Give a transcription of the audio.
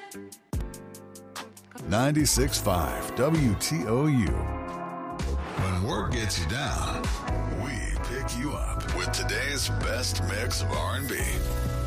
96.5 WTOU. When work gets you down, we pick you up with today's best mix of R&B.